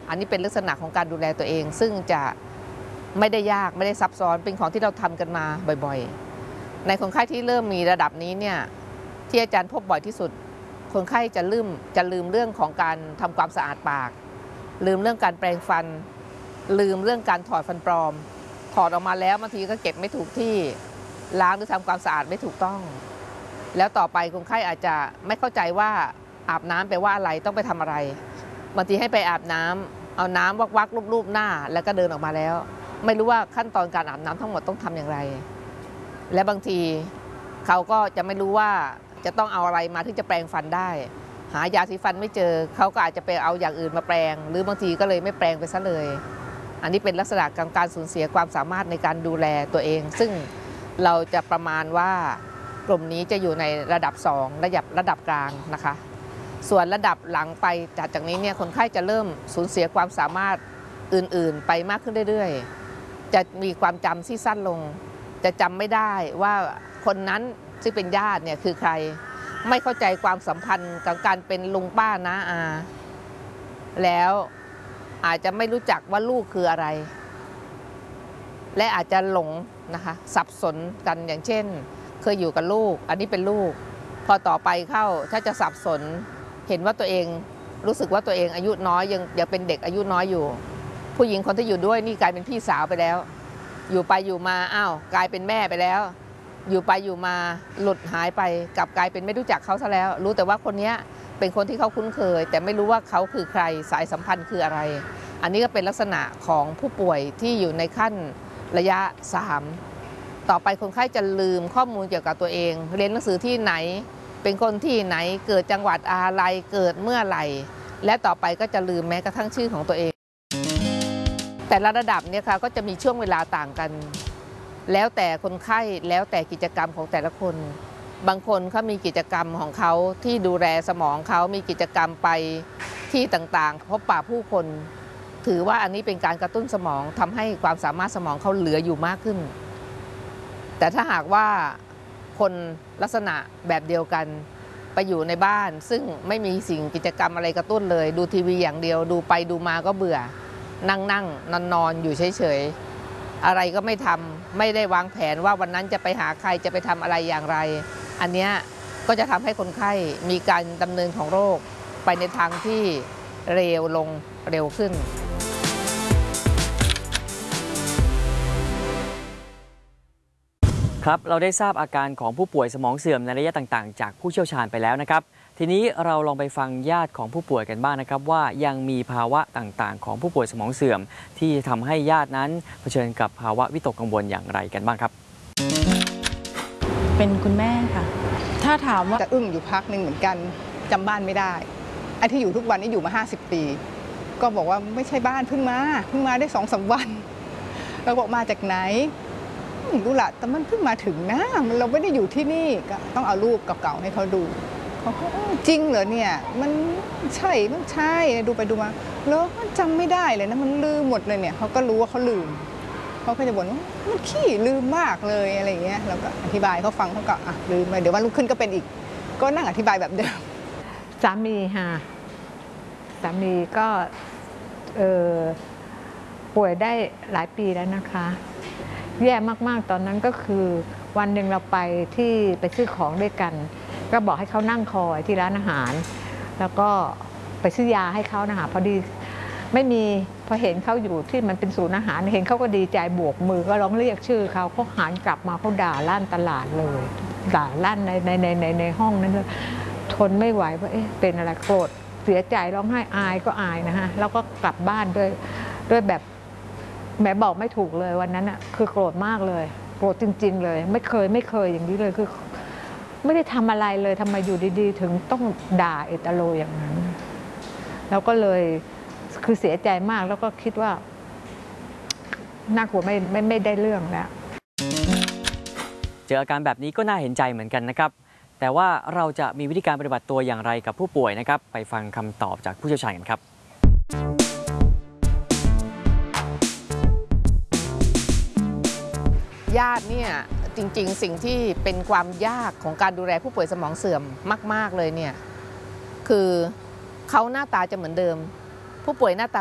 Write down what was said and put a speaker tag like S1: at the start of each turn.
S1: อันนี้เป็นลักษณะของการดูแลตัวเองซึ่งจะไม่ได้ยากไม่ได้ซับซ้อนเป็นของที่เราทำกันมาบ่อยๆในคนไข้ที่เริ่มมีระดับนี้เนี่ยที่อาจารย์พบบ่อยที่สุดคนไข้จะลืมเรื่องของการทำความสะอาดปากลืมเรื่องการแปรงฟันลืมเรื่องการถอดฟันปลอมถอดออกมาแล้วบางทีก็เก็บไม่ถูกที่ล้างหรือทำความสะอาดไม่ถูกต้องแล้วต่อไปคนไข้อาจจะไม่เข้าใจว่าอาบน้ำแปลว่าอะไรต้องไปทำอะไรบางทีให้ไปอาบน้ำเอาน้ำวักๆลูบๆหน้าแล้วก็เดินออกมาแล้วไม่รู้ว่าขั้นตอนการอาบน้ำทั้งหมดต้องทำอย่างไรและบางทีเขาก็จะไม่รู้ว่าจะต้องเอาอะไรมาที่จะแปรงฟันได้หายาสีฟันไม่เจอเขาก็อาจจะไปเอาอย่างอื่นมาแปรงหรือบางทีก็เลยไม่แปรงไปซะเลยอันนี้เป็นลักษณะของการสูญเสียความสามารถในการดูแลตัวเองซึ่งเราจะประมาณว่ากลุ่มนี้จะอยู่ในระดับ2ระดับกลางนะคะส่วนระดับหลังไปจากนี้เนี่ยคนไข้จะเริ่มสูญเสียความสามารถอื่นๆไปมากขึ้นเรื่อยๆจะมีความจำที่สั้นลงจะจำไม่ได้ว่าคนนั้นซึ่งเป็นญาติเนี่ยคือใครไม่เข้าใจความสัมพันธ์กับการเป็นลุงป้าน้าอาแล้วอาจจะไม่รู้จักว่าลูกคืออะไรและอาจจะหลงนะคะสับสนกันอย่างเช่นเคยอยู่กับลูกอันนี้เป็นลูกพอต่อไปเข้าถ้าจะสับสนเห็นว่าตัวเองรู้สึกว่าตัวเองอายุน้อยยังเป็นเด็กอายุน้อยอยู่ผู้หญิงคนที่อยู่ด้วยนี่กลายเป็นพี่สาวไปแล้วอยู่ไปอยู่มาอ้าวกลายเป็นแม่ไปแล้วอยู่ไปอยู่มาหลุดหายไปกลับกลายเป็นไม่รู้จักเขาซะแล้วรู้แต่ว่าคนนี้เป็นคนที่เขาคุ้นเคยแต่ไม่รู้ว่าเขาคือใครสายสัมพันธ์คืออะไรอันนี้ก็เป็นลักษณะของผู้ป่วยที่อยู่ในขั้นระยะ3ต่อไปคนไข้จะลืมข้อมูลเกี่ยวกับตัวเองเรียนหนังสือที่ไหนเป็นคนที่ไหนเกิดจังหวัดอะไรเกิดเมื่อไหร่และต่อไปก็จะลืมแม้กระทั่งชื่อของตัวเองแต่ละระดับเนี่ยค่ะก็จะมีช่วงเวลาต่างกันแล้วแต่คนไข้แล้วแต่กิจกรรมของแต่ละคนบางคนเขามีกิจกรรมของเขาที่ดูแลสมองเขามีกิจกรรมไปที่ต่างๆพบปะผู้คนถือว่าอันนี้เป็นการกระตุ้นสมองทำให้ความสามารถสมองเขาเหลืออยู่มากขึ้นแต่ถ้าหากว่าคนลักษณะแบบเดียวกันไปอยู่ในบ้านซึ่งไม่มีสิ่งกิจกรรมอะไรกระตุ้นเลยดูทีวีอย่างเดียวดูไปดูมาก็เบื่อนั่งนอนอยู่เฉยๆอะไรก็ไม่ทำไม่ได้วางแผนว่าวันนั้นจะไปหาใครจะไปทำอะไรอย่างไรอันนี้ก็จะทำให้คนไข้มีการดำเนินของโรคไปในทางที่เร็วลงเร็วขึ้น
S2: ครับเราได้ทราบอาการของผู้ป่วยสมองเสื่อมในระยะต่างๆจากผู้เชี่ยวชาญไปแล้วนะครับทีนี้เราลองไปฟังญาติของผู้ป่วยกันบ้างนะครับว่ายังมีภาวะต่างๆของผู้ป่วยสมองเสื่อมที่ทำให้ญาตินั้นเผชิญกับภาวะวิตกกังวลอย่างไรกันบ้างครับ
S3: เป็นคุณแม่ค่ะถ้าถามว่า
S4: จะอึ้งอยู่พักหนึ่งเหมือนกันจำบ้านไม่ได้ไอ้ที่อยู่ทุกวันนี้อยู่มา50 ปีก็บอกว่าไม่ใช่บ้านเพิ่งมาได้2-3 วันเราบอกมาจากไหนรู้ละแต่มันเพิ่งมาถึงนะเราไม่ได้อยู่ที่นี่ก็ต้องเอารูปเก่าๆให้เขาดูเขาก็จริงเหรอเนี่ยมันใช่ดูไปดูมาแล้วจำไม่ได้เลยนะมันลืมหมดเลยเนี่ยเขาก็รู้ว่าเขาลืมเขาก็จะบ่นว่ามันขี้ลืมมากเลยอะไรอย่างเงี้ยเราก็อธิบายเขาฟังเขาก็ลืมไปเดี๋ยววันรุ่งขึ้นก็เป็นอีกก็นั่งอธิบายแบบเดิม
S3: สามีค่ะสามีก็ป่วยได้หลายปีแล้วนะคะแย่มากๆตอนนั้นก็คือวันหนึ่งเราไปซื้อของด้วยกันก็บอกให้เขานั่งคอยที่ร้านอาหารแล้วก็ไปซื้อยาให้เขานะคะพอดีไม่มีพอเห็นเขาอยู่ที่มันเป็นศูนย์อาหารเห็นเขาก็ดีใจบวกมือก็ร้องเรียกชื่อเขาหันกลับมาเขาด่าลั่นตลาดเลยด่าลั่นในห้องนั้นเลยทนไม่ไหวว่าเป็นอะไรโกรธเสียใจร้องไห้อายก็อายนะคะแล้วก็กลับบ้านด้วยแบบแม่บอกไม่ถูกเลยวันนั้นอ่ะคือโกรธมากเลยโกรธจริงๆเลยไม่เคยอย่างนี้เลยคือไม่ได้ทำอะไรเลยทำไมอยู่ดีๆถึงต้องด่าเอตโลอย่างนั้นแล้วก็เลยคือเสียใจมากแล้วก็คิดว่าน่ากลัวไม่ได้เรื่องแล้ว
S2: เจออาการแบบนี้ก็น่าเห็นใจเหมือนกันนะครับแต่ว่าเราจะมีวิธีการปฏิบัติตัวอย่างไรกับผู้ป่วยนะครับไปฟังคำตอบจากผู้เชี่ยวชาญกันครับ
S1: ญาติเนี่ยจริงๆสิ่งที่เป็นความยากของการดูแลผู้ป่วยสมองเสื่อมมากๆเลยเนี่ยคือเขาหน้าตาจะเหมือนเดิมผู้ป่วยหน้าตา